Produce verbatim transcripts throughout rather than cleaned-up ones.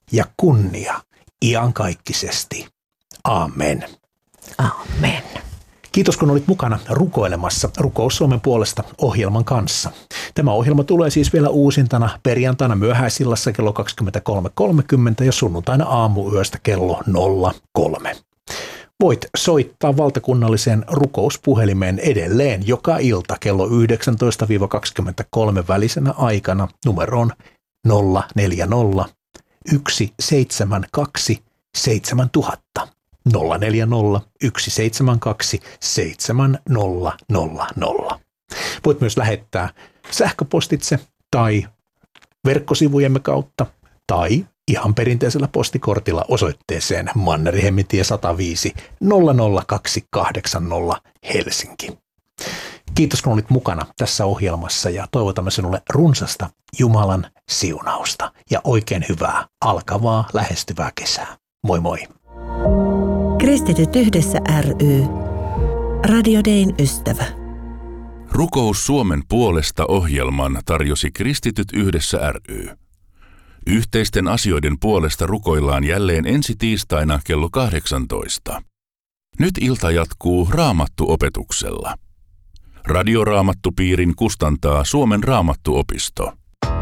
ja kunnia iankaikkisesti. Amen. Amen. Kiitos, kun olit mukana rukoilemassa Rukous Suomen puolesta -ohjelman kanssa. Tämä ohjelma tulee siis vielä uusintana perjantaina myöhäisillassa kello kaksikymmentäkolme kolmekymmentä ja sunnuntaina aamuyöstä kello nolla kolme. Voit soittaa valtakunnalliseen rukouspuhelimeen edelleen joka ilta kello yhdeksäntoista kaksikymmentäkolme välisenä aikana numeroon nolla neljä nolla yksi seitsemän kaksi seitsemän tuhatta. nolla neljä nolla yksi seitsemän kaksi seitsemän nolla nolla nolla. Voit myös lähettää sähköpostitse tai verkkosivujemme kautta tai ihan perinteisellä postikortilla osoitteeseen Mannerheimintie sata viisi nolla nolla kaksi kahdeksan nolla Helsinki. Kiitos, kun olit mukana tässä ohjelmassa ja toivotamme sinulle runsasta Jumalan siunausta ja oikein hyvää alkavaa lähestyvää kesää. Moi moi! Kristityt yhdessä ry. Radio Dayn ystävä. Rukous Suomen puolesta -ohjelman tarjosi Kristityt yhdessä ry. Yhteisten asioiden puolesta rukoillaan jälleen ensi tiistaina kello kahdeksantoista. Nyt ilta jatkuu Raamattu-opetuksella. Radioraamattupiirin kustantaa Suomen Raamattuopisto.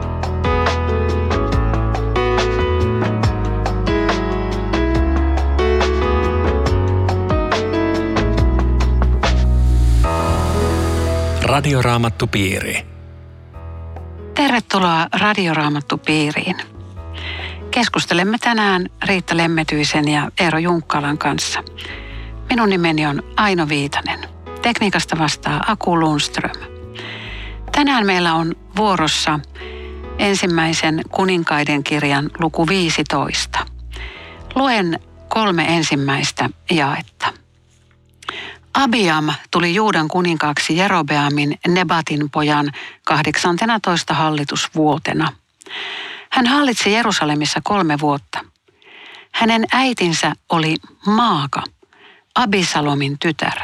Radioraamattupiiri. Tervetuloa Radioraamattupiiriin. Keskustelemme tänään Riitta Lemmetyisen ja Eero Junkkalan kanssa. Minun nimeni on Aino Viitanen. Tekniikasta vastaa Aku Lundström. Tänään meillä on vuorossa ensimmäisen kuninkaiden kirjan luku viisitoista. Luen kolme ensimmäistä jaetta. Abiam tuli Juudan kuninkaaksi Jerobeamin Nebatin pojan kahdeksantenatoista hallitusvuotena. Hän hallitsi Jerusalemissa kolme vuotta. Hänen äitinsä oli Maaka, Abisalomin tytär.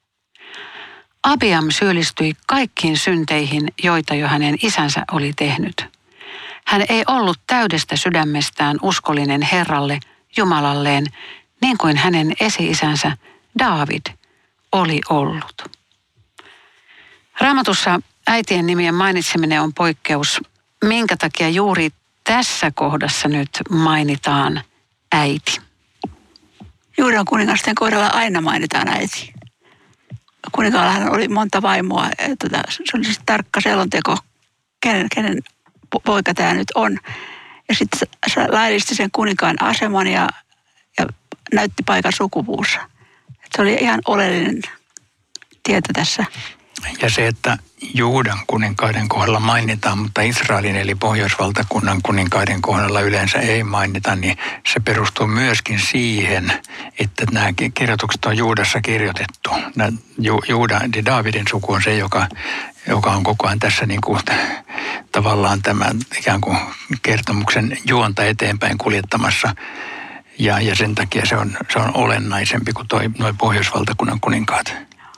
Abiam syyllistyi kaikkiin synteihin, joita jo hänen isänsä oli tehnyt. Hän ei ollut täydestä sydämestään uskollinen Herralle, Jumalalleen, niin kuin hänen esi-isänsä Daavid oli ollut. Raamatussa äitien nimien mainitseminen on poikkeus. Minkä takia juuri tässä kohdassa nyt mainitaan äiti? Juudan kuningasten kohdalla aina mainitaan äiti. Kuninkaallahan oli monta vaimoa. Tota, se oli siis tarkka selonteko, kenen, kenen poika tämä nyt on. Ja sitten se laillisti sen kuninkaan aseman ja, ja näytti paikan sukupuussa. Se oli ihan oleellinen tieto tässä. Ja se, että Juudan kuninkaiden kohdalla mainitaan, mutta Israelin eli Pohjoisvaltakunnan kuninkaiden kohdalla yleensä ei mainita, niin se perustuu myöskin siihen, että nämä kirjoitukset on Juudassa kirjoitettu. Ju, Juuda, Daavidin suku on se, joka, joka on koko ajan tässä niin kuin, tavallaan tämän ikään kuin kertomuksen juonta eteenpäin kuljettamassa. Ja, ja sen takia se on, se on olennaisempi kuin toi, noi Pohjoisvaltakunnan kuninkaat.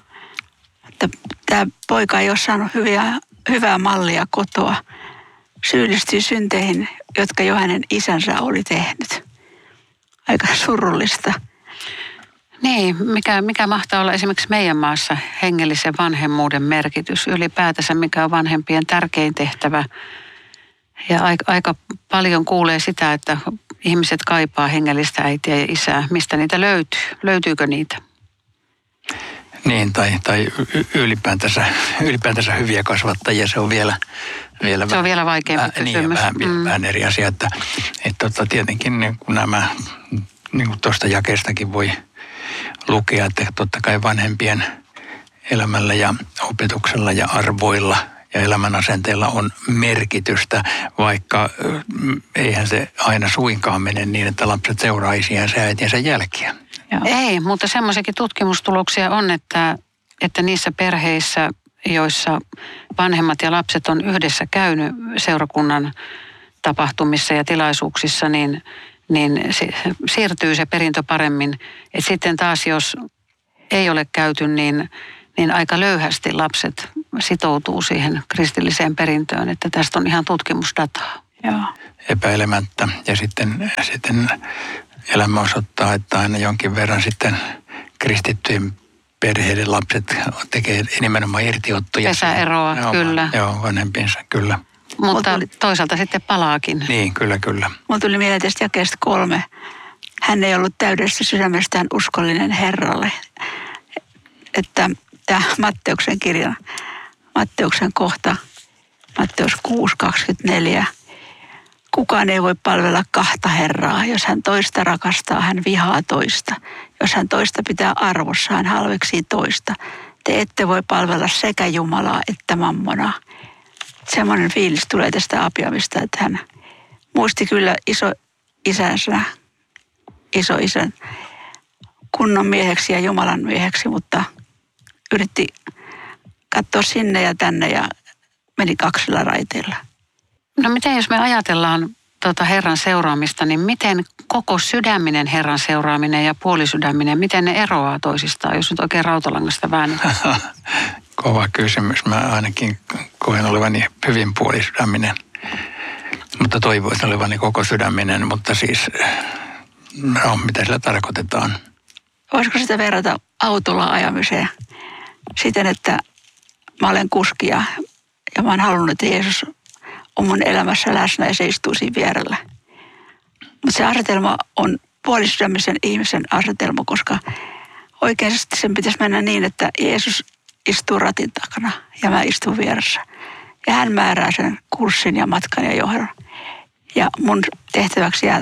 Tämä poika ei ole saanut hyviä, hyvää mallia kotoa. Syyllistyy synteihin, jotka jo hänen isänsä oli tehnyt. Aika surullista. Niin, mikä, mikä mahtaa olla esimerkiksi meidän maassa hengellisen vanhemmuuden merkitys. Ylipäätänsä mikä on vanhempien tärkein tehtävä. Ja aika, aika paljon kuulee sitä, että ihmiset kaipaa hengellistä äitiä ja isää. Mistä niitä löytyy? Löytyykö niitä? Niin, tai, tai ylipäätänsä, ylipäätänsä hyviä kasvattajia, se on vielä, vielä, se on vähän, vielä vaikeampi vähän, kysymys. Niin, vähän, mm. vähän eri asia, että, että, että tietenkin niin kun nämä, niin kuin tuosta jakeestakin voi lukea, että totta kai vanhempien elämällä ja opetuksella ja arvoilla ja elämän asenteella on merkitystä, vaikka eihän se aina suinkaan mene niin, että lapset seuraa isiänsä ja äitiensä jälkiä. Joo. Ei, mutta semmoisiakin tutkimustuloksia on, että, että niissä perheissä, joissa vanhemmat ja lapset on yhdessä käynyt seurakunnan tapahtumissa ja tilaisuuksissa, niin, niin se, siirtyy se perintö paremmin. Et sitten taas, jos ei ole käyty, niin, niin aika löyhästi lapset sitoutuu siihen kristilliseen perintöön, että tästä on ihan tutkimusdataa. Joo. epäilemättä. Ja sitten, sitten elämä osoittaa, että aina jonkin verran sitten kristittyjen perheiden lapset tekee nimenomaan irtiottoja. Pesäeroa, joo, kyllä. Joo, vanhempiinsa, kyllä. Mutta Tuli, toisaalta sitten palaakin. Niin, kyllä, kyllä. mulla tuli mieleen tästä jakeesta kolme. Hän ei ollut täydessä sydämestään uskollinen Herralle. Että tämä Matteuksen kirja, Matteuksen kohta, Matteus kuusi kaksikymmentäneljä. Kukaan ei voi palvella kahta Herraa. Jos hän toista rakastaa, hän vihaa toista. Jos hän toista pitää arvossa, hän halveksii toista. Te ette voi palvella sekä Jumalaa että mammonaa. Semmoinen fiilis tulee tästä Abiamista, että hän muisti kyllä iso isänsä, iso isän kunnon mieheksi ja Jumalan mieheksi, mutta yritti katsoa sinne ja tänne ja meni kaksilla raiteilla. No miten jos me ajatellaan tuota Herran seuraamista, niin miten koko sydäminen Herran seuraaminen ja puolisydäminen, miten ne eroaa toisistaan, jos nyt oikein rautalangasta väännetään? Kova kysymys. Mä ainakin koen olevani hyvin puolisydäminen, mutta toivoisin olevani koko sydäminen, mutta siis, no, mitä sillä tarkoitetaan? Voisiko sitä verrata autolla ajamiseen siten, että mä olen kuski ja, ja mä oon halunnut, että Jeesus on mun elämässä läsnä ja se istuu siinä vierellä. Mutta se asetelma on puolisydämisen ihmisen asetelma, koska oikeasti sen pitäisi mennä niin, että Jeesus istuu ratin takana ja mä istun vieressä. Ja hän määrää sen kurssin ja matkan ja johdon. Ja mun tehtäväksi jää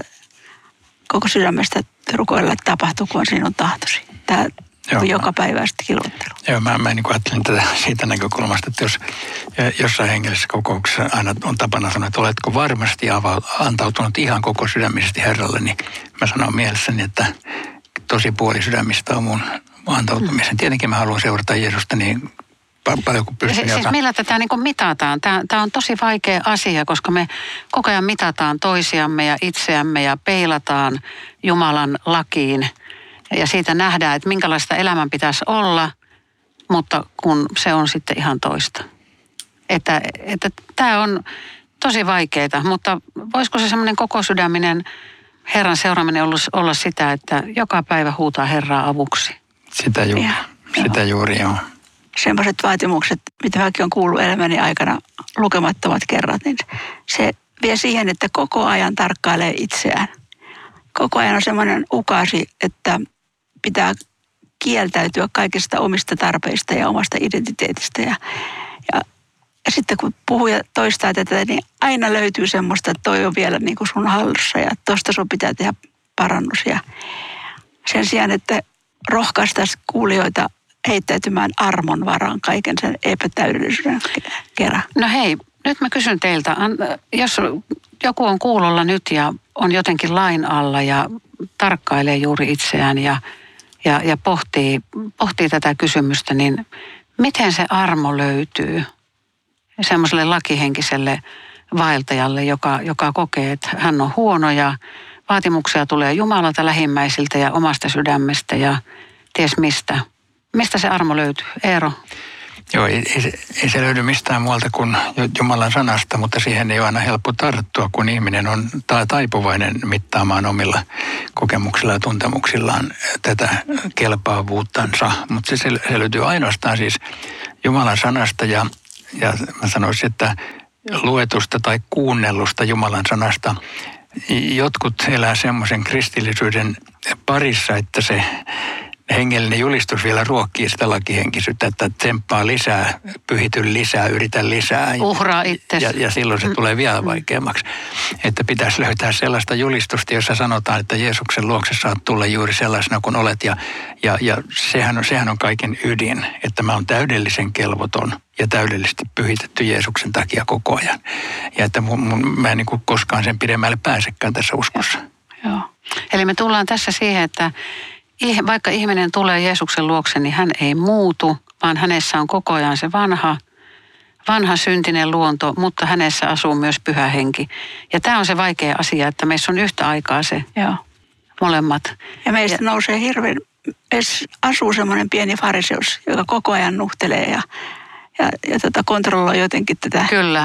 koko sydämestä rukoilla, että tapahtuu, kun on sinun tahtosi. Tämä on joka päiväistä kilvoittelu. Joo, mä, mä niin ajattelin tätä siitä näkökulmasta, että jos jossain hengellisessä kokouksessa aina on tapana sanoa, että oletko varmasti ava, antautunut ihan koko sydämisesti Herralle, niin mä sanon mielessäni, että tosi puoli sydämistä on mun antautumisen. Tietenkin mä haluan seurata Jeesusta niin paljon kuin pystyn. Siis millä tätä niin kuin mitataan? Tämä, tämä on tosi vaikea asia, koska me koko ajan mitataan toisiamme ja itseämme ja peilataan Jumalan lakiin. Ja siitä nähdään, että minkälaista elämän pitäisi olla, mutta kun se on sitten ihan toista. Että, että tämä on tosi vaikeaa, mutta voisiko se semmoinen koko sydäminen Herran seuraaminen olla, olla sitä, että joka päivä huutaa Herraa avuksi? Sitä juuri, ja, sitä joo. juuri joo. Sellaiset vaatimukset, mitä mäkin on kuullut elämäni aikana lukemattomat kerrat, niin se vie siihen, että koko ajan tarkkailee itseään. Koko ajan on semmoinen ukaasi, että pitää kieltäytyä kaikista omista tarpeista ja omasta identiteetistä. Ja, ja, ja sitten kun puhuja toistaa tätä, niin aina löytyy semmoista, että toi on vielä niin kuin sun hallussa ja tosta sun pitää tehdä parannus. Ja sen sijaan, että rohkaistaisiin kuulijoita heittäytymään armon varaan kaiken sen epätäydellisyyden kerran. No hei, nyt mä kysyn teiltä, jos joku on kuulolla nyt ja on jotenkin lain alla ja tarkkailee juuri itseään ja, ja, ja pohtii, pohtii tätä kysymystä, niin miten se armo löytyy semmoiselle lakihenkiselle vaeltajalle, joka, joka kokee, että hän on huono ja vaatimuksia tulee Jumalalta, lähimmäisiltä ja omasta sydämestä ja ties mistä. Mistä se armo löytyy? Eero? Joo, ei, ei, ei se löydy mistään muualta kuin Jumalan sanasta, mutta siihen ei ole aina helppo tarttua, kun ihminen on taipuvainen mittaamaan omilla kokemuksilla ja tuntemuksillaan tätä kelpaavuuttansa. Mutta se, se löytyy ainoastaan siis Jumalan sanasta ja, ja mä sanoisin, että luetusta tai kuunnellusta Jumalan sanasta. Jotkut elää semmoisen kristillisyyden parissa, että se hengellinen julistus vielä ruokkii sitä lakihenkisyyttä, että tsemppaa lisää, pyhity lisää, yritä lisää. Uhraa itsesi. Ja, ja silloin se tulee vielä vaikeammaksi. Että pitäisi löytää sellaista julistusta, jossa sanotaan, että Jeesuksen luokse saat tulla juuri sellaisena kuin olet. Ja, ja, ja sehän, on, sehän on kaiken ydin, että mä oon täydellisen kelvoton ja täydellisesti pyhitetty Jeesuksen takia koko ajan. Ja että mun, mun, mä en niin kuin koskaan sen pidemmälle pääsekään tässä uskossa. Joo. Eli me tullaan tässä siihen, että vaikka ihminen tulee Jeesuksen luokse, niin hän ei muutu, vaan hänessä on koko ajan se vanha, vanha syntinen luonto, mutta hänessä asuu myös pyhä henki. Ja tämä on se vaikea asia, että meissä on yhtä aikaa se Joo. molemmat. Ja meistä ja nousee hirveän, meissä asuu semmoinen pieni fariseus, joka koko ajan nuhtelee ja, ja, ja tota, kontrolloi jotenkin tätä. Kyllä.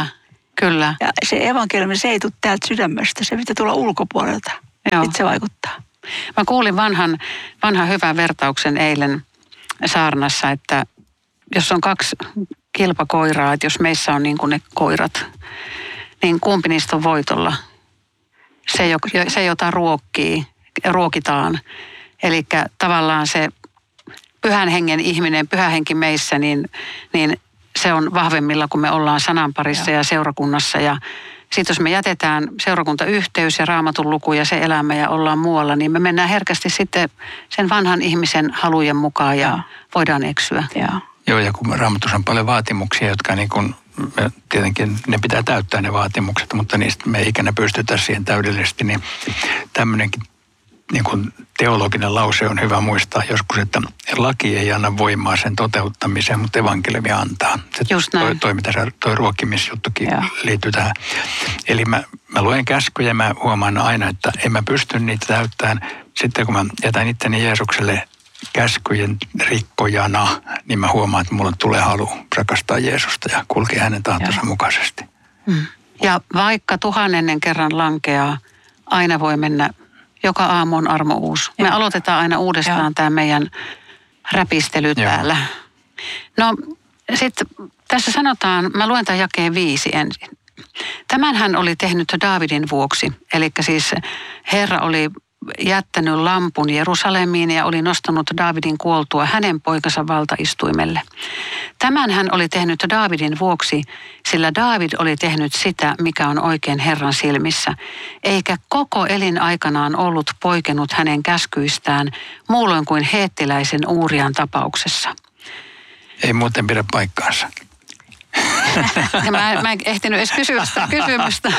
Kyllä. Ja se evankeliumi, se ei tule täältä sydämestä, se pitää tulla ulkopuolelta. Joo. Sitten se vaikuttaa. Mä kuulin vanhan, vanhan hyvän vertauksen eilen saarnassa, että jos on kaksi kilpakoiraa, että jos meissä on niin kuin ne koirat, niin kumpi niistä on voitolla? Se, se jota ruokkii, ruokitaan. Eli tavallaan se pyhän hengen ihminen, pyhä henki meissä, niin, niin se on vahvemmilla, kun me ollaan sanan parissa ja, ja seurakunnassa. Ja sitten jos me jätetään seurakuntayhteys ja raamatun luku ja se elämä ja ollaan muualla, niin me mennään herkästi sitten sen vanhan ihmisen halujen mukaan ja, ja. voidaan eksyä. Ja. Joo, ja kun Raamatussa on paljon vaatimuksia, jotka niin kuin, tietenkin ne pitää täyttää ne vaatimukset, mutta niistä me ei ikinä pystytä siihen täydellisesti, niin tämmöinenkin niin kuin teologinen lause on hyvä muistaa joskus, että laki ei anna voimaa sen toteuttamiseen, mutta evankeliumi antaa. Se Just näin. Toi, toi, mitä sä, toi ruokkimisjuttukin ja. liittyy tähän. Eli mä, mä luen käskyjä ja mä huomaan aina, että en mä pysty niitä täyttämään. Sitten kun mä jätän itteni Jeesukselle käskyjen rikkojana, niin mä huomaan, että mulle tulee halu rakastaa Jeesusta ja kulkea hänen tahtonsa mukaisesti. Mm. Ja vaikka tuhannennen kerran lankeaa, aina voi mennä. Joka aamu on armo uusi. Me ja. aloitetaan aina uudestaan tämä meidän räpistely ja. täällä. No sitten tässä sanotaan, mä luen tämän jakeen viisi ensin. Tämän hän oli tehnyt Daavidin vuoksi. Eli siis Herra oli jättänyt lampun Jerusalemiin ja oli nostanut Daavidin kuoltua hänen poikansa valtaistuimelle. Tämän hän oli tehnyt Daavidin vuoksi, sillä Daavid oli tehnyt sitä, mikä on oikein Herran silmissä, eikä koko elinaikanaan ollut poikennut hänen käskyistään muulloin kuin heettiläisen Uurian tapauksessa. Ei muuten pidä paikkaansa. Ja mä, mä en ehtinyt edes kysyä sitä kysymystä.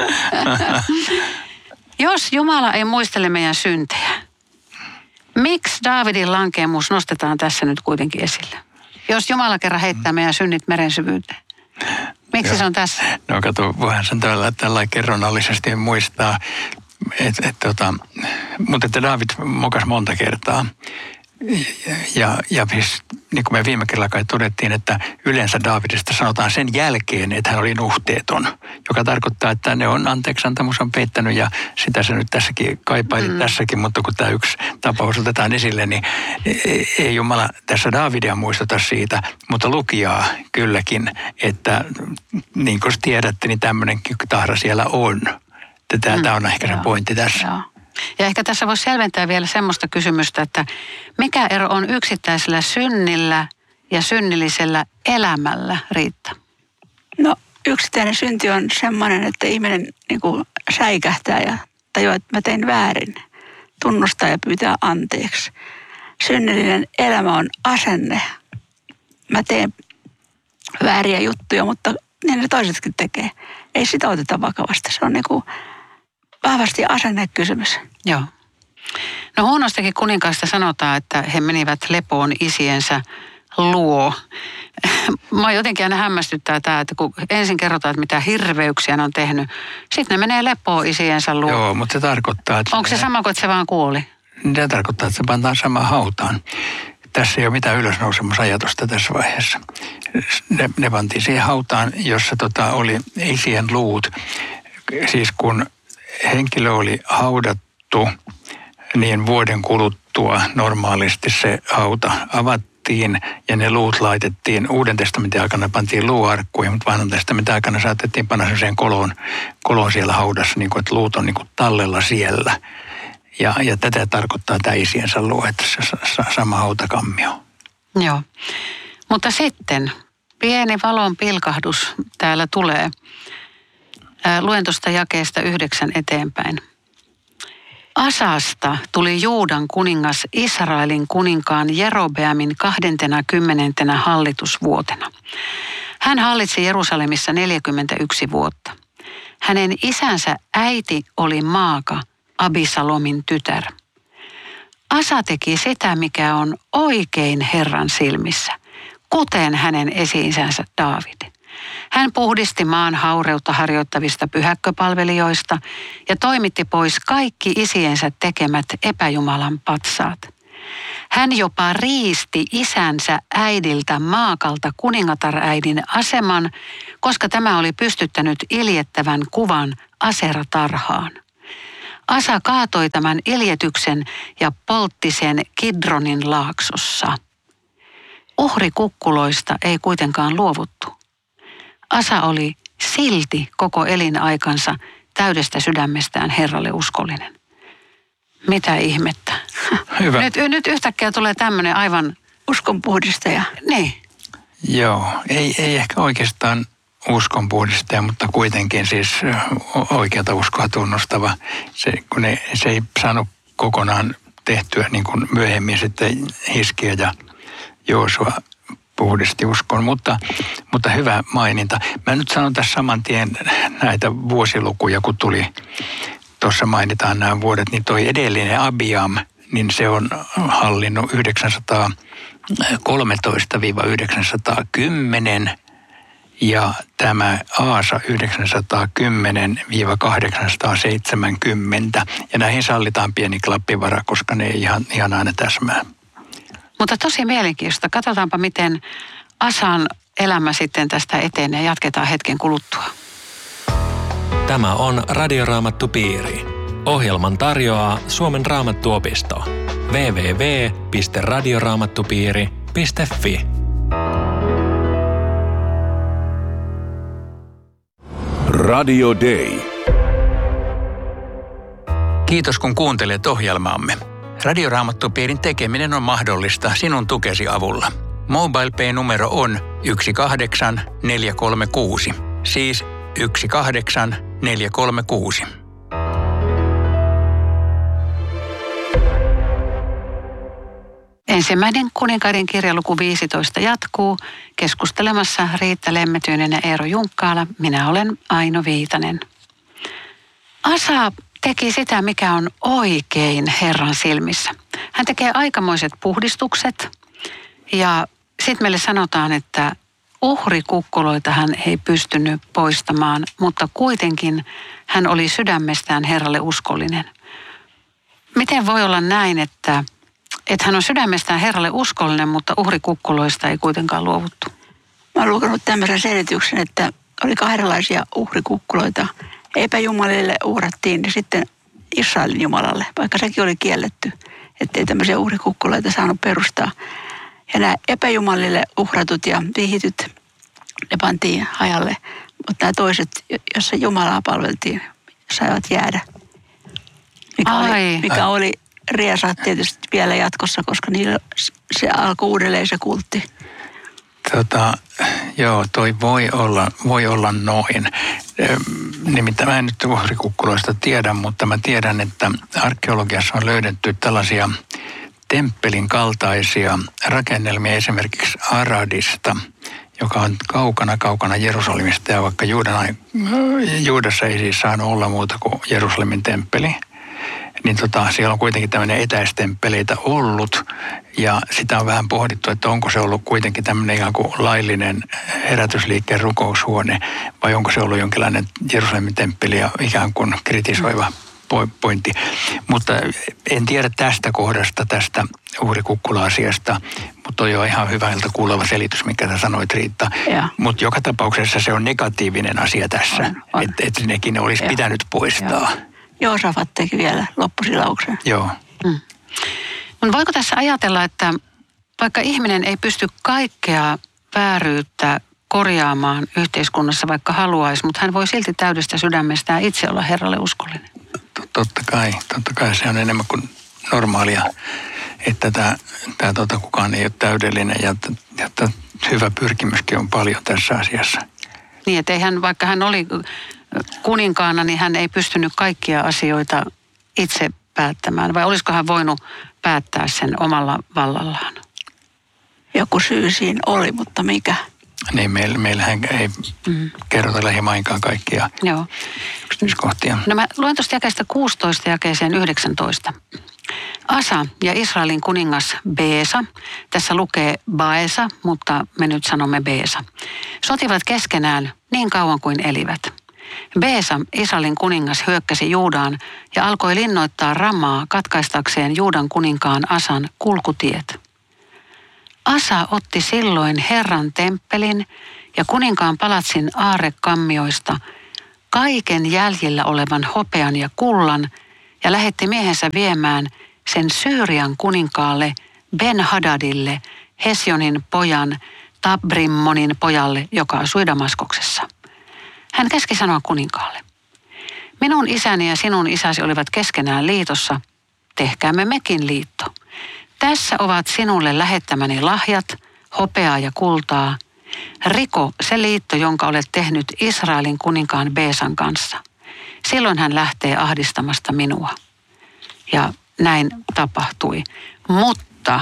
Jos Jumala ei muistele meidän syntejä, miksi Daavidin lankeemus nostetaan tässä nyt kuitenkin esille? Jos Jumala kerran heittää meidän synnit meren syvyyteen, miksi Joo. se on tässä? No kato, voihan sen tällä, tällä kerronnallisesti muistaa, että et, tota, mutta että Daavid mokas monta kertaa. Ja, ja siis, niin kuin me viime kerralla kai todettiin, että yleensä Daavidista sanotaan sen jälkeen, että hän oli nuhteeton, joka tarkoittaa, että ne on anteeksiantamus on peittänyt ja sitä se nyt tässäkin kaipaili mm. tässäkin, mutta kun tämä yksi tapaus otetaan esille, niin ei Jumala tässä Daavidia muistuta siitä, mutta lukijaa kylläkin, että niin kuin tiedätte, niin tämmöinenkin tahra siellä on. Tämä mm. on ehkä se pointti tässä. Joo. Ja ehkä tässä voisi selventää vielä semmoista kysymystä, että mikä ero on yksittäisellä synnillä ja synnillisellä elämällä, Riitta? No yksittäinen synti on semmoinen, että ihminen niin kuin säikähtää ja tajuaa, että mä tein väärin, tunnustaa ja pyytää anteeksi. Synnillinen elämä on asenne. Mä teen vääriä juttuja, mutta niin ne toisetkin tekee. Ei sitä oteta vakavasti. Se on niin kuin vahvasti asennekysymys. Joo. No huonostakin kuninkaista sanotaan, että he menivät lepoon isiensä luo. Mä jotenkin aina hämmästyttää tämä, että kun ensin kerrotaan, että mitä hirveyksiä ne on tehnyt, sitten ne menee lepoon isiensä luo. Joo, mutta se tarkoittaa, että... Onko se sama kuin, että se vaan kuoli? Se tarkoittaa, että se pantaan samaan hautaan. Tässä ei ole mitään ylösnousemusajatusta tässä vaiheessa. Ne, ne pantiin siihen hautaan, jossa tota oli isien luut. Siis kun henkilö oli haudattu, niin vuoden kuluttua normaalisti se hauta avattiin ja ne luut laitettiin. Uuden testamentin aikana pantiin luuarkkuja, mutta vanhan testamentin aikana saatettiin panna sellaiseen koloon, koloon siellä haudassa, niin kuin, että luut on niin kuin tallella siellä. Ja, ja tätä tarkoittaa tämä isiensä luo, että se sama hautakammio. Joo, mutta sitten pieni valon pilkahdus täällä tulee. Luen tuosta jakeesta yhdeksän eteenpäin. Asasta tuli Juudan kuningas Israelin kuninkaan Jerobeamin kahdentena kymmenentenä hallitusvuotena. Hän hallitsi Jerusalemissa neljäkymmentäyksi vuotta. Hänen isänsä äiti oli Maaka, Abisalomin tytär. Asa teki sitä, mikä on oikein Herran silmissä, kuten hänen esi-isänsä Daavid. Hän puhdisti maan haureutta harjoittavista pyhäkköpalvelijoista ja toimitti pois kaikki isiensä tekemät epäjumalan patsaat. Hän jopa riisti isänsä äidiltä Maakalta kuningatar-äidin aseman, koska tämä oli pystyttänyt iljettävän kuvan Asera-tarhaan. Asa kaatoi tämän iljetyksen ja poltti sen Kidronin laaksossa. Uhrikukkuloista ei kuitenkaan luovuttu. Asa oli silti koko elinaikansa täydestä sydämestään Herralle uskollinen. Mitä ihmettä? Hyvä. Nyt, nyt yhtäkkiä tulee tämmöinen aivan... Uskonpuhdistaja. Niin. Joo, ei, ei ehkä oikeastaan uskonpuhdistaja, mutta kuitenkin siis oikeata uskoa tunnustava. Se, kun ei, se ei saanut kokonaan tehtyä niin kuin myöhemmin sitten Hiskia ja Joosua puhdisti uskon, mutta, mutta hyvä maininta. Mä nyt sanon tässä saman tien näitä vuosilukuja, kun tuli, tuossa mainitaan nämä vuodet, niin toi edellinen Abiam, niin se on hallinnut yhdeksänsataakolmetoista yhdeksänsataakymmenen ja tämä Aasa yhdeksänsataakymmenen kahdeksansataaseitsemänkymmentä. Ja näihin sallitaan pieni klappivara, koska ne ei ihan, ihan aina täsmää. Mutta tosi mielenkiintoista. Katsotaanpa, miten Asan elämä sitten tästä etenee. Jatketaan hetken kuluttua. Tämä on Radioraamattupiiri. Ohjelman tarjoaa Suomen Raamattuopisto. double-u double-u double-u piste radioraamattupiiri piste fi. Radio Day. Kiitos kun kuuntelet ohjelmaamme. Radioraamattupiirin tekeminen on mahdollista sinun tukesi avulla. MobilePay-numero on yksi kahdeksan neljä kolme kuusi, siis yksi kahdeksan neljä kolme kuusi. Ensimmäinen kuninkaiden kirja luku viisitoista jatkuu keskustelemassa Riitta Lemmetyinen ja Eero Junkkaala. Minä olen Aino Viitanen. Asa teki sitä, mikä on oikein Herran silmissä. Hän tekee aikamoiset puhdistukset ja sitten meille sanotaan, että uhrikukkuloita hän ei pystynyt poistamaan, mutta kuitenkin hän oli sydämestään Herralle uskollinen. Miten voi olla näin, että, että hän on sydämestään Herralle uskollinen, mutta uhrikukkuloista ei kuitenkaan luovuttu? Mä oon lukenut tämmöisen selityksen, että oli kahdenlaisia uhrikukkuloita. Epäjumalille uhrattiin ja sitten Israelin jumalalle, vaikka sekin oli kielletty, ettei tämmöisiä uhrikukkuloita saanut perustaa. Ja nämä epäjumalille uhratut ja vihityt, ne pantiin hajalle, mutta nämä toiset, joissa Jumalaa palveltiin, saivat jäädä. Mikä Ai. oli, mikä oli riesaat tietysti vielä jatkossa, koska niillä se alkoi uudelleen se kultti. Tota, joo, toi voi olla, voi olla noin. Nimittäin mä en nyt uhrikukkuloista tiedä, mutta mä tiedän, että arkeologiassa on löydetty tällaisia temppelin kaltaisia rakennelmia esimerkiksi Aradista, joka on kaukana kaukana Jerusalemista ja vaikka Juudan, Juudassa ei siis saanut olla muuta kuin Jerusalemin temppeli. Niin tota, siellä on kuitenkin tämmöinen etäistemppeleitä ollut ja sitä on vähän pohdittu, että onko se ollut kuitenkin tämmöinen ihan kuin laillinen herätysliikkeen rukoushuone vai onko se ollut jonkinlainen Jerusalemin temppeli ja ikään kuin kritisoiva pointti. Mutta en tiedä tästä kohdasta, tästä uhrikukkula-asiasta, mutta toi on ihan hyvältä kuuleva selitys, mikä sä sanoit, Riitta. Mutta joka tapauksessa se on negatiivinen asia tässä, että et nekin olisi ja. pitänyt poistaa. Ja. Joosafat teki vielä loppusilauksen. Joo. Mm. Mutta voiko tässä ajatella, että vaikka ihminen ei pysty kaikkea vääryyttä korjaamaan yhteiskunnassa, vaikka haluaisi, mutta hän voi silti täydestä sydämestään itse olla Herralle uskollinen? Totta kai, totta kai se on enemmän kuin normaalia, että tämä, tämä tota, kukaan ei ole täydellinen ja, ja hyvä pyrkimyskin on paljon tässä asiassa. Niin, että hän, vaikka hän oli kuninkaana, niin hän ei pystynyt kaikkia asioita itse päättämään. Vai olisiko hän voinut päättää sen omalla vallallaan? Joku syy siinä oli, mutta mikä? Niin, meillä, meillähän ei mm. kerrota lähimainkaan kaikkia Joo. yksityiskohtia. No mä luen tuosta jakeesta kuusitoista jakeeseen yhdeksäntoista. Asa ja Israelin kuningas Beesa, tässä lukee Baesa, mutta me nyt sanomme Beesa, sotivat keskenään niin kauan kuin elivät. Beesa, Israelin kuningas, hyökkäsi Juudaan ja alkoi linnoittaa Ramaa katkaistakseen Juudan kuninkaan Asan kulkutiet. Asa otti silloin Herran temppelin ja kuninkaan palatsin aarrekammioista kaiken jäljellä olevan hopean ja kullan ja lähetti miehensä viemään sen Syyrian kuninkaalle Ben-Hadadille, Hesjonin pojan, Tabrimmonin pojalle, joka asui Damaskoksessa. Hän käski sanoa kuninkaalle: minun isäni ja sinun isäsi olivat keskenään liitossa, tehkäämme mekin liitto. Tässä ovat sinulle lähettämäni lahjat, hopeaa ja kultaa. Riko se liitto, jonka olet tehnyt Israelin kuninkaan Beesan kanssa. Silloin hän lähtee ahdistamasta minua. Ja näin tapahtui. Mutta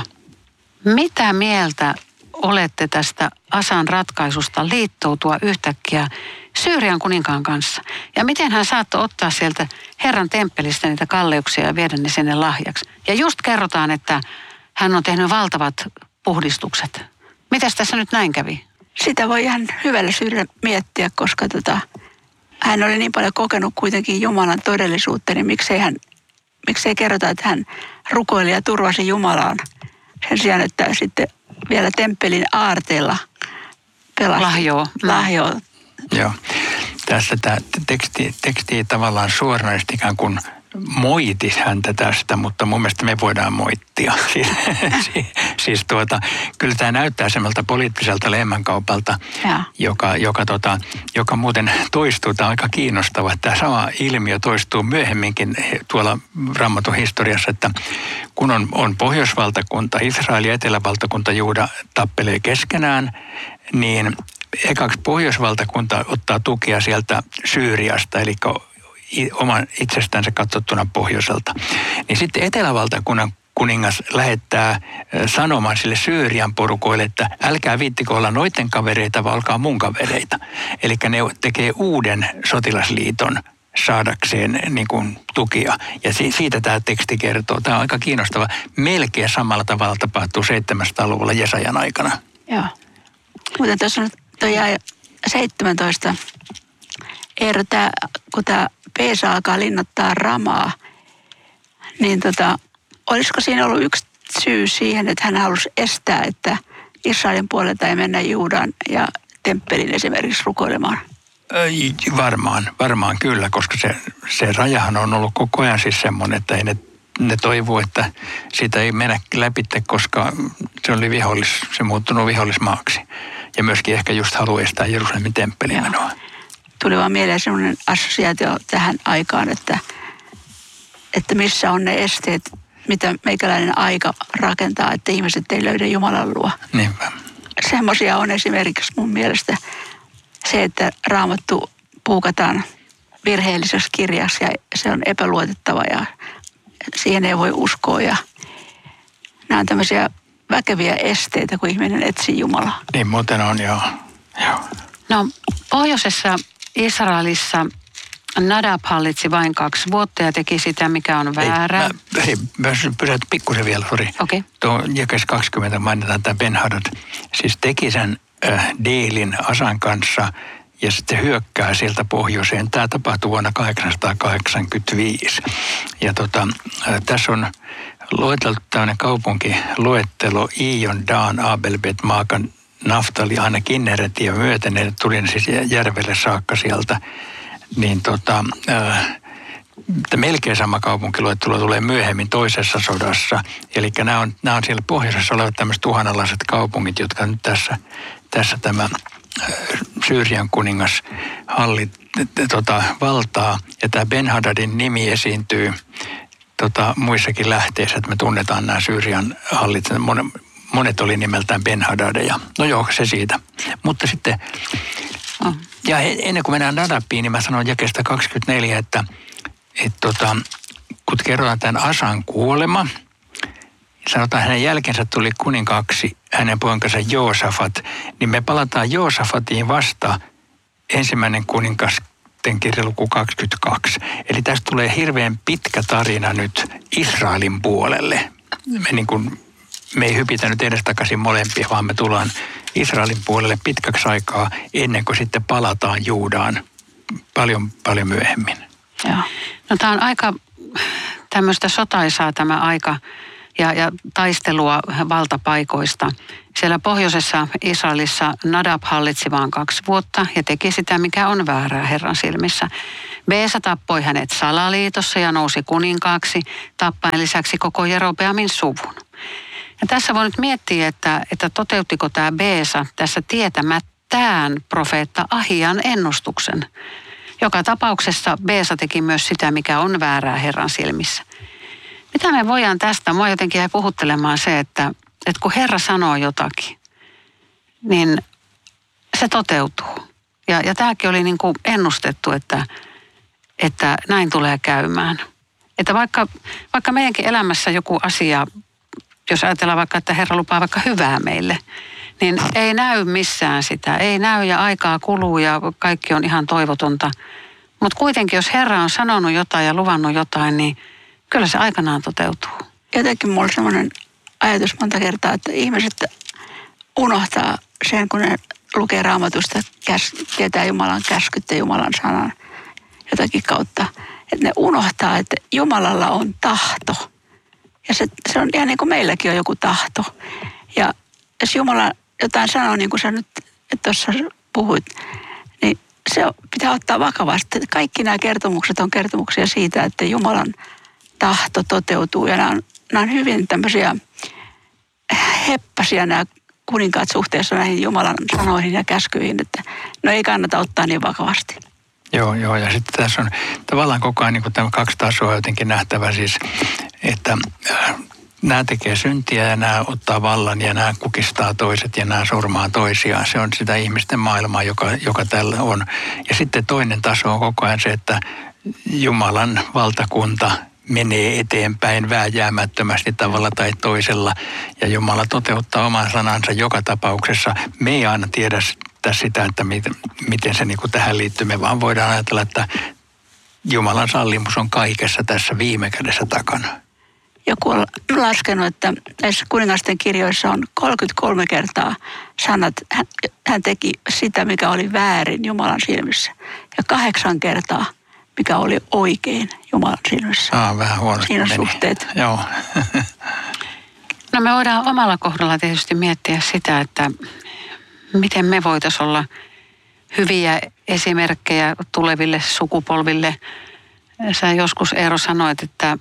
mitä mieltä olette tästä Asan ratkaisusta liittoutua yhtäkkiä Syyrian kuninkaan kanssa? Ja miten hän saattoi ottaa sieltä Herran temppelistä niitä kalleuksia ja viedä ne sinne lahjaksi? Ja just kerrotaan, että hän on tehnyt valtavat puhdistukset. Mitäs tässä nyt näin kävi? Sitä voi ihan hyvällä syyllä miettiä, koska tota, hän oli niin paljon kokenut kuitenkin Jumalan todellisuutta, niin miksei, hän, miksei kerrota, että hän rukoili ja turvasi Jumalaan sen sijaan, että sitten vielä temppelin aarteella pelasti. Lahjoo. Lahjoo. Joo. Tässä tämä teksti, teksti tavallaan suoranaisesti ikään kuin moiti häntä tästä, mutta mun mielestä me voidaan moittia. Siis, siis tuota, kyllä tämä näyttää semmoilta poliittiselta lehmänkaupalta, joka, joka, tota, joka muuten toistuu. Tämä on aika kiinnostava. Tämä sama ilmiö toistuu myöhemminkin tuolla Raamatun historiassa, että kun on, on pohjoisvaltakunta, Israel ja etelävaltakunta, Juuda tappelee keskenään, niin ekaksi pohjoisvaltakunta ottaa tukea sieltä Syyriasta, eli oman itsestänsä katsottuna pohjoiselta. Niin sitten etelävaltakunnan kuningas lähettää sanomaan sille Syyrian porukoille, että älkää viittikö olla noiden kavereita, vaan olkaa mun kavereita. Eli ne tekee uuden sotilasliiton saadakseen niin kuin tukia. Ja siitä tämä teksti kertoo. Tämä on aika kiinnostava. Melkein samalla tavalla tapahtuu seitsemänsataa-luvulla Jesajan aikana. Joo. Muuten tuossa on tuo jae seitsemäntoista. Eero, tää, kun tämä Beesa alkaa linnottaa Ramaa, niin tota, olisiko siinä ollut yksi syy siihen, että hän halusi estää, että Israelin puolelta ei mennä Juudan ja temppelin esimerkiksi rukoilemaan? Ei, varmaan, varmaan kyllä, koska se, se rajahan on ollut koko ajan siis semmoinen, että ei ne, ne toivoo, että siitä ei mennä läpi, koska se oli vihollis, se muuttunut vihollismaaksi. Ja myöskin ehkä just haluaa estää Jerusalemin temppeliin menoa. Tuli vaan mieleen sellainen assosiaatio tähän aikaan, että, että missä on ne esteet, mitä meikäläinen aika rakentaa, että ihmiset ei löydä Jumalan luo. Niinpä. Semmoisia on esimerkiksi mun mielestä se, että Raamattu puukataan virheellisessä kirjassa ja se on epäluotettava ja siihen ei voi uskoa. Ja nämä on tämmöisiä väkeviä esteitä, kun ihminen etsii Jumalaa. Niin muuten on, joo. joo. No, pohjoisessa Israelissa Nadab hallitsi vain kaksi vuotta ja teki sitä, mikä on väärää. Hei, pysäyt pikkusen vielä, sori. Okei. Okay. Tuo jakeessa kaksikymmentä mainitaan tämä Ben-Hadad. Siis teki sen äh, dealin Asan kanssa ja sitten hyökkää sieltä pohjoiseen. Tämä tapahtui vuonna kahdeksansataakahdeksankymmentäviisi. Ja tota, äh, tässä on lueteltu tämmöinen kaupunkiluettelo Ijon, Dan, Abel, Bet, Maakan, Naftali, aina Kinneretin ja myöten, ne tuli siis järvelle saakka sieltä, niin tota, äh, melkein sama kaupunkiluettelo tulee myöhemmin toisessa sodassa. Eli nämä on, nämä on siellä pohjoisessa olevat tämmöiset tuhanalaiset kaupungit, jotka nyt tässä, tässä tämä äh, Syyrian kuningas hallit, tota, valtaa. Ja tämä Ben-Hadadin nimi esiintyy tota, muissakin lähteissä, että me tunnetaan nämä Syyrian hallitsevat. Monet oli nimeltään Ben-Hadadeja. No joo, se siitä. Mutta sitten, oh. ja ennen kuin mennään Nadabiin, niin mä sanon jakeesta kaksikymmentäneljä, että et tota, kun kerrotaan tämän Asan kuolema, sanotaan hänen jälkensä tuli kuninkaaksi hänen poikansa Joosafat, niin me palataan Joosafatiin vasta ensimmäinen kuninkasten kirja luku kaksikymmentäkaksi. Eli tästä tulee hirveän pitkä tarina nyt Israelin puolelle. Me niin kuin Me ei hypitä nyt edestakaisin molempia, vaan me tullaan Israelin puolelle pitkäksi aikaa ennen kuin sitten palataan Juudaan paljon, paljon myöhemmin. Joo. No tämä on aika tämmöistä sotaisaa tämä aika ja, ja taistelua valtapaikoista. Siellä pohjoisessa Israelissa Nadab hallitsi vain kaksi vuotta ja teki sitä, mikä on väärää Herran silmissä. Beesa tappoi hänet salaliitossa ja nousi kuninkaaksi, tappaen lisäksi koko Jerobeamin suvun. Ja tässä voi nyt miettiä, että, että toteuttiko tämä Beesa tässä tietämättään profeetta Ahian ennustuksen. Joka tapauksessa Beesa teki myös sitä, mikä on väärää Herran silmissä. Mitä me voidaan tästä? Mua jotenkin jäi puhuttelemaan se, että, että kun Herra sanoo jotakin, niin se toteutuu. Ja, ja tämäkin oli niin kuin ennustettu, että, että näin tulee käymään. Että vaikka, vaikka meidänkin elämässä joku asia, jos ajatellaan vaikka, että Herra lupaa vaikka hyvää meille, niin ei näy missään sitä. Ei näy ja aikaa kuluu ja kaikki on ihan toivotonta. Mutta kuitenkin, jos Herra on sanonut jotain ja luvannut jotain, niin kyllä se aikanaan toteutuu. Jotenkin mulla on sellainen ajatus monta kertaa, että ihmiset unohtaa sen, kun ne lukee Raamatusta, käs, tietää Jumalan käskyt ja Jumalan sanan jotakin kautta. Että ne unohtaa, että Jumalalla on tahto. Ja se, se on ihan niin kuin meilläkin on joku tahto. Ja jos Jumala jotain sanoo, niin kuin sä nyt tuossa puhuit, niin se pitää ottaa vakavasti. Kaikki nämä kertomukset on kertomuksia siitä, että Jumalan tahto toteutuu. Ja nämä on, nämä on hyvin tämmöisiä heppäsiä nämä kuninkaat suhteessa näihin Jumalan sanoihin ja käskyihin, että no ei kannata ottaa niin vakavasti. Joo, joo, ja sitten tässä on tavallaan koko ajan niin kuin tämä kaksi tasoa jotenkin nähtävä siis, että nämä tekee syntiä ja nämä ottaa vallan ja nämä kukistaa toiset ja nämä surmaa toisiaan. Se on sitä ihmisten maailmaa, joka, joka tällä on. Ja sitten toinen taso on koko ajan se, että Jumalan valtakunta menee eteenpäin vääjäämättömästi tavalla tai toisella. Ja Jumala toteuttaa oman sanansa joka tapauksessa. Me ei aina tiedä sitä, että miten, miten se niin kuin tähän liittyy. Me vaan voidaan ajatella, että Jumalan sallimus on kaikessa tässä viime kädessä takana. Joku on laskenut, että näissä kuningasten kirjoissa on kolmekymmentäkolme kertaa sanat, hän, hän teki sitä, mikä oli väärin Jumalan silmissä. Ja kahdeksan kertaa, mikä oli oikein Jumalan silmissä. Ah, vähän huonosti Siinä on meni. suhteet. Joo. No me voidaan omalla kohdalla tietysti miettiä sitä, että miten me voitaisiin olla hyviä esimerkkejä tuleville sukupolville. Sä joskus, Eero, sanoit, että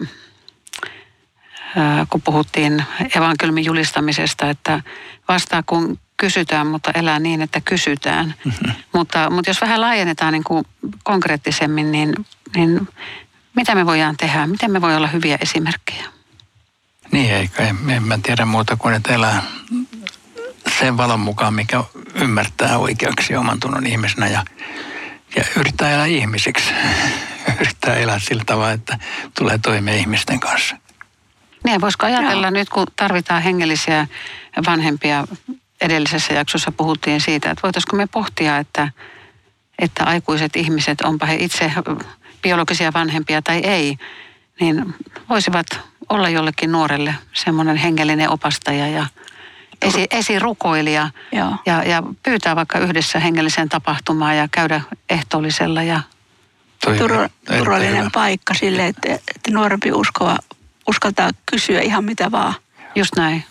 kun puhuttiin evankeliumin julistamisesta, että vastaa kun kysytään, mutta elää niin, että kysytään. Mm-hmm. Mutta, mutta jos vähän laajennetaan niin kuin konkreettisemmin, niin, niin mitä me voidaan tehdä? Miten me voi olla hyviä esimerkkejä? Niin, eikä en mä tiedä muuta kuin, että elää sen valon mukaan, mikä ymmärtää oikeuksia oman tunnon ihmisenä ja, ja yrittää elää ihmisiksi. Yrittää elää sillä tavalla, että tulee toimeen ihmisten kanssa. Niin, voisiko ajatella Joo. nyt, kun tarvitaan hengellisiä vanhempia, edellisessä jaksossa puhuttiin siitä, että voitaisiko me pohtia, että, että aikuiset ihmiset, onpa he itse biologisia vanhempia tai ei, niin voisivat olla jollekin nuorelle semmoinen hengellinen opastaja ja esi, esirukoilija ja, ja pyytää vaikka yhdessä hengellisen tapahtumaan ja käydä ehtoollisella. Ja Turva, turvallinen paikka sille, että, että nuorempi uskova uskaltaa kysyä ihan mitä vaan. Just näin.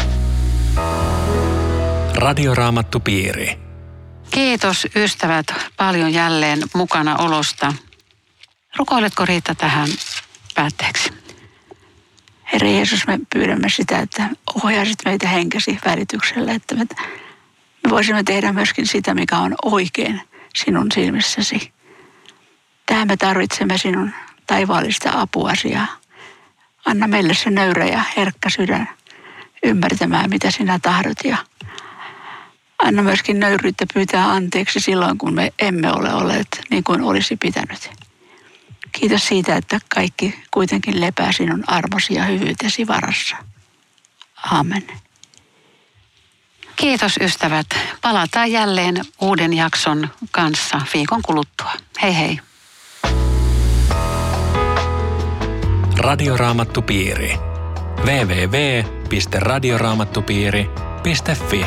Radioraamattupiiri. Kiitos ystävät paljon jälleen mukana olosta. Rukoiletko Riitta tähän päätteeksi? Herra Jeesus, me pyydämme sitä, että ohjaisit meitä henkesi välityksellä, että me, me voisimme tehdä myöskin sitä, mikä on oikein sinun silmissäsi. Tähän me tarvitsemme sinun taivaallista apuasi ja anna meille se nöyrä ja herkkä sydän ymmärtämään, mitä sinä tahdot. Ja anna myöskin nöyryyttä pyytää anteeksi silloin, kun me emme ole olleet niin kuin olisi pitänyt. Kiitos siitä, että kaikki kuitenkin lepää sinun armosi ja hyvyytesi varassa. Aamen. Kiitos ystävät. Palataan jälleen uuden jakson kanssa viikon kuluttua. Hei hei. Radioraamattupiiri. double-u double-u double-u piste radioraamattupiiri piste fi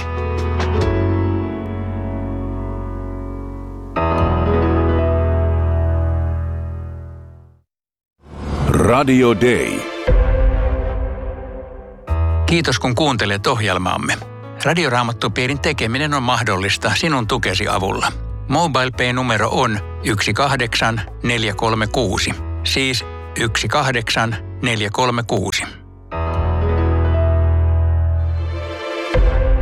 Radio Day. Kiitos kun kuuntelet ohjelmaamme. Radioraamattupiirin tekeminen on mahdollista sinun tukesi avulla. MobilePay-numero on yksi kahdeksan neljä kolme kuusi, siis yksi kahdeksan neljä kolme kuusi.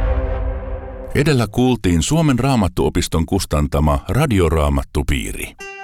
Edellä kuultiin Suomen Raamattuopiston kustantama Radioraamattupiiri.